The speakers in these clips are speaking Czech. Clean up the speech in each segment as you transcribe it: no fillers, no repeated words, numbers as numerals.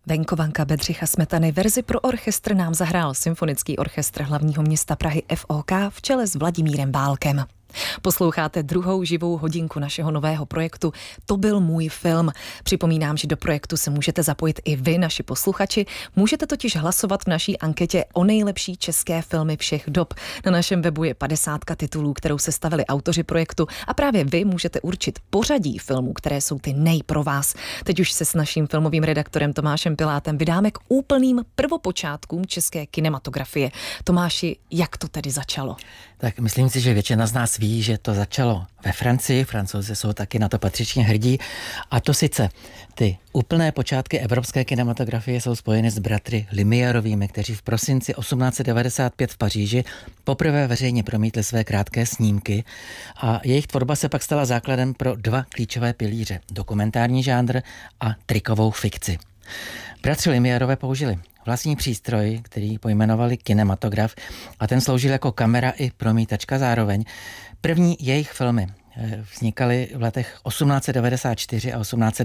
Venkovanka Bedřicha Smetany verzi pro orchestr nám zahrál Symfonický orchestr hlavního města Prahy FOK v čele s Vladimírem Válkem. Posloucháte druhou živou hodinku našeho nového projektu To byl můj film. Připomínám, že do projektu se můžete zapojit i vy, naši posluchači. Můžete totiž hlasovat v naší anketě o nejlepší české filmy všech dob. Na našem webu je 50 titulů, kterou sestavili autoři projektu a právě vy můžete určit pořadí filmů, které jsou ty pro vás. Teď už se s naším filmovým redaktorem Tomášem Pilátem vydáme k úplným prvopočátkům české kinematografie. Tomáši, jak to tedy začalo? Tak myslím si, že většina z nás ví, že to začalo ve Francii. Francouzi jsou taky na to patřičně hrdí. A to sice ty úplné počátky evropské kinematografie jsou spojeny s bratry Lumiérovými, kteří v prosinci 1895 v Paříži poprvé veřejně promítli své krátké snímky a jejich tvorba se pak stala základem pro dva klíčové pilíře: dokumentární žánr a trikovou fikci. Bratři Lumiérové použili vlastní přístroj, který pojmenovali kinematograf, a ten sloužil jako kamera i promítačka zároveň. První jejich filmy vznikaly v letech 1894 a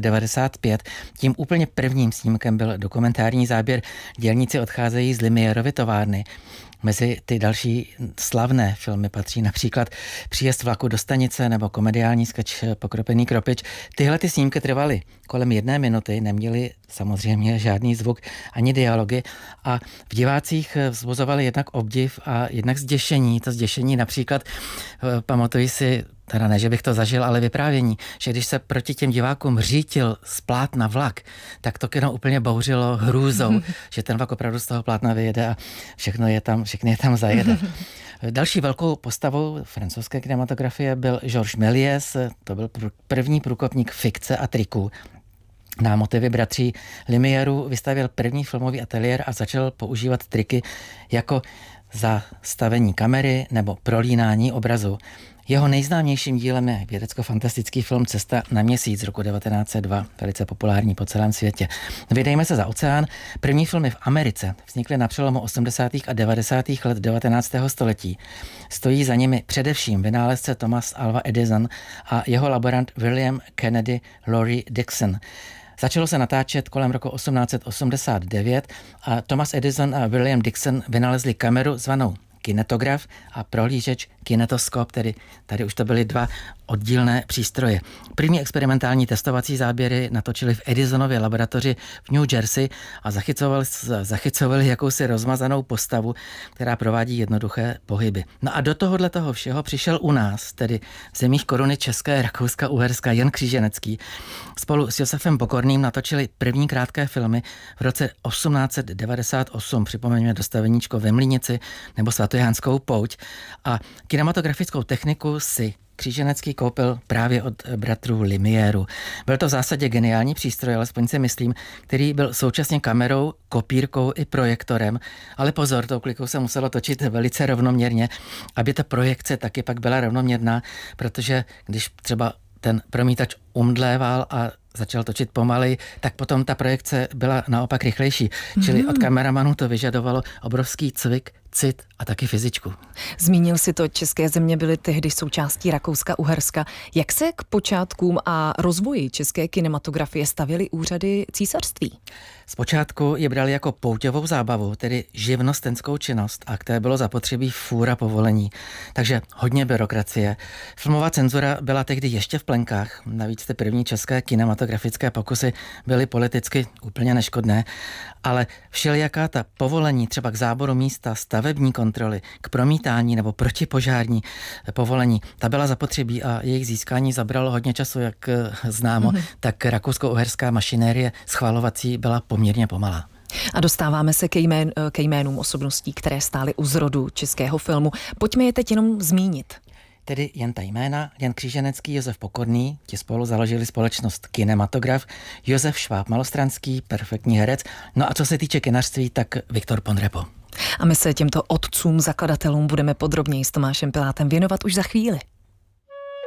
1895. Tím úplně prvním snímkem byl dokumentární záběr Dělníci odcházejí z Lumiérovy továrny. Mezi ty další slavné filmy patří například Příjezd vlaku do stanice nebo komediální sketch Pokropený kropič. Tyhle ty snímky trvaly kolem 1 minuty, neměly samozřejmě žádný zvuk ani dialogy a v divácích vzbuzovaly jednak obdiv a jednak zděšení. To zděšení například, pamatuji si, teda ne, že bych to zažil, ale vyprávění, že když se proti těm divákům řítil z plátna vlak, tak to kino úplně bouřilo hrůzou, že ten vlak opravdu z toho plátna vyjede a všechny je tam zajede. Další velkou postavou francouzské kinematografie byl Georges Méliès, to byl první průkopník fikce a triků. Na motivy bratří Lumiérů vystavěl první filmový ateliér a začal používat triky jako zastavení kamery nebo prolínání obrazu. Jeho nejznámějším dílem je vědecko-fantastický film Cesta na měsíc z roku 1902, velice populární po celém světě. Vydejme se za oceán. První filmy v Americe vznikly na přelomu 80. a 90. let 19. století. Stojí za nimi především vynálezce Thomas Alva Edison a jeho laborant William Kennedy Laurie Dickson. Začalo se natáčet kolem roku 1889 a Thomas Edison a William Dickson vynalezli kameru zvanou kinetograf a prohlížeč kinetoskop, tedy tady už to byly dva oddílné přístroje. První experimentální testovací záběry natočili v Edisonově laboratoři v New Jersey a zachycovali jakousi rozmazanou postavu, která provádí jednoduché pohyby. No a do toho všeho přišel u nás, tedy v zemích koruny České, Rakouska, Uherska, Jan Kříženecký. Spolu s Josefem Pokorným natočili první krátké filmy v roce 1898. Připomeňme Dostaveníčko ve Mlýnici nebo Svatojánskou pouť. A kinematografickou techniku si Kříženecký koupil právě od bratrů Lumiérů. Byl to v zásadě geniální přístroj, alespoň si myslím, který byl současně kamerou, kopírkou i projektorem, ale pozor, tou klikou se muselo točit velice rovnoměrně, aby ta projekce taky pak byla rovnoměrná, protože když třeba ten promítač umdléval a začal točit pomalej, tak potom ta projekce byla naopak rychlejší. Čili od kameramanů to vyžadovalo obrovský cvik, cit a taky fyzičku. Zmínil si to, české země byly tehdy součástí Rakouska-Uherska. Jak se k počátkům a rozvoji české kinematografie stavěly úřady císařství? Zpočátku je brali jako pouťovou zábavu, tedy živnostenskou činnost, a k té bylo zapotřebí fůra povolení. Takže hodně byrokracie. Filmová cenzura byla tehdy ještě v plenkách. Navíc ty první české kinematografické pokusy byly politicky úplně neškodné, ale všelijaká ta povolení třeba k záboru místa, stavební kontroly, k promítání nebo protipožární povolení, ta byla zapotřebí a jejich získání zabralo hodně času, jak známo, tak rakousko-uherská mašinérie schvalovací byla poměrně pomalá. A dostáváme se ke jménům osobností, které stály u zrodu českého filmu. Pojďme je teď jenom zmínit. Tedy jen ta jména: Jan Kříženecký, Josef Pokorný, ti spolu založili společnost Kinematograf, Josef Šváb Malostranský, perfektní herec, no a co se týče kinařství, tak Viktor Ponrepo. A my se těmto otcům, zakladatelům budeme podrobněji s Tomášem Pilátem věnovat už za chvíli.